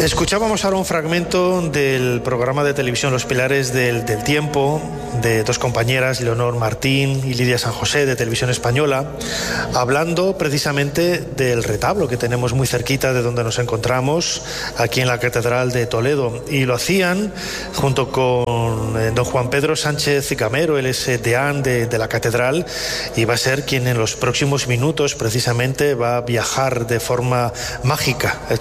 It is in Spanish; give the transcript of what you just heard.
Escuchábamos ahora un fragmento del programa de televisión Los Pilares del Tiempo, de dos compañeras, Leonor Martín y Lidia San José, de Televisión Española, hablando precisamente del retablo que tenemos muy cerquita de donde nos encontramos, aquí en la Catedral de Toledo. Y lo hacían junto con don Juan Pedro Sánchez Gamero, él es deán de la Catedral, y va a ser quien en los próximos minutos precisamente va a viajar de forma mágica